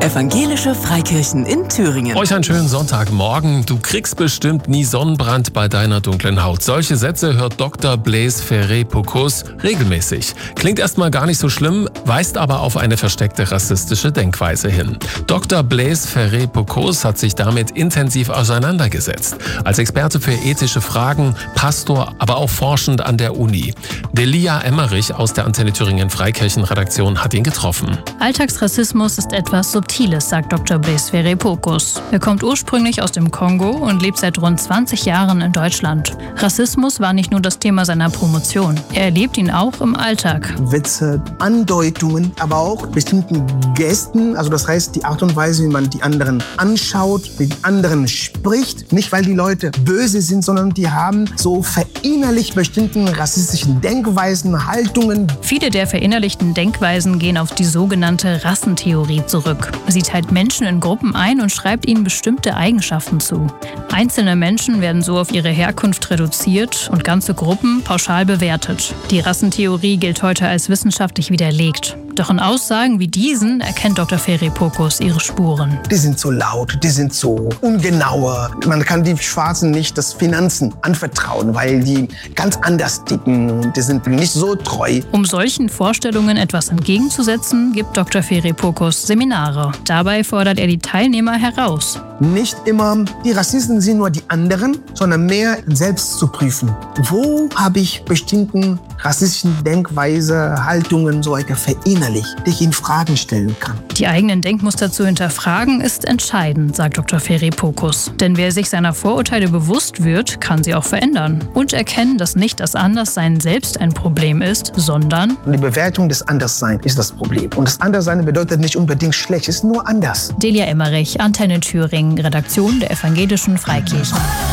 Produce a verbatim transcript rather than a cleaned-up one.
Evangelische Freikirchen in Thüringen. Euch einen schönen Sonntagmorgen. Du kriegst bestimmt nie Sonnenbrand bei deiner dunklen Haut. Solche Sätze hört Doktor Blaise Ferré-Pocos regelmäßig. Klingt erstmal gar nicht so schlimm, weist aber auf eine versteckte rassistische Denkweise hin. Doktor Blaise Ferré-Pocos hat sich damit intensiv auseinandergesetzt. Als Experte für ethische Fragen, Pastor, aber auch forschend an der Uni. Delia Emmerich aus der Antenne Thüringen Freikirchenredaktion hat ihn getroffen. Alltagsrassismus ist etwas Subtiles, sagt Doktor Blaise Ferré-Pocos. Er kommt ursprünglich aus dem Kongo und lebt seit rund zwanzig Jahren in Deutschland. Rassismus war nicht nur das Thema seiner Promotion. Er erlebt ihn auch im Alltag. Witze, Andeutungen, aber auch bestimmten Gesten. Also das heißt, die Art und Weise, wie man die anderen anschaut, mit anderen spricht. Nicht, weil die Leute böse sind, sondern die haben so verinnerlicht bestimmten rassistischen Denkweisen, Haltungen. Viele der verinnerlichten Denkweisen gehen auf die sogenannte Rassentheorie zurück. Sie teilt Menschen in Gruppen ein und schreibt ihnen bestimmte Eigenschaften zu. Einzelne Menschen werden so auf ihre Herkunft reduziert und ganze Gruppen pauschal bewertet. Die Rassentheorie gilt heute als wissenschaftlich widerlegt. Doch in Aussagen wie diesen erkennt Doktor Ferré-Pocos ihre Spuren. Die sind so laut, die sind so ungenauer. Man kann die Schwarzen nicht das Finanzen anvertrauen, weil die ganz anders ticken und die sind nicht so treu. Um solchen Vorstellungen etwas entgegenzusetzen, gibt Doktor Ferré-Pocos Seminare. Dabei fordert er die Teilnehmer heraus. Nicht immer die Rassisten sind nur die anderen, sondern mehr selbst zu prüfen. Wo habe ich bestimmten rassistischen Denkweise, Haltungen so weiter verinnerlicht, die ich in Fragen stellen kann? Die eigenen Denkmuster zu hinterfragen ist entscheidend, sagt Doktor Ferré-Pocos. Denn wer sich seiner Vorurteile bewusst wird, kann sie auch verändern. Und erkennen, dass nicht das Anderssein selbst ein Problem ist, sondern die Bewertung des Andersseins ist das Problem. Und das Anderssein bedeutet nicht unbedingt schlecht, es ist nur anders. Delia Emmerich, Antenne Thüringen, Redaktion der Evangelischen Freikirchen.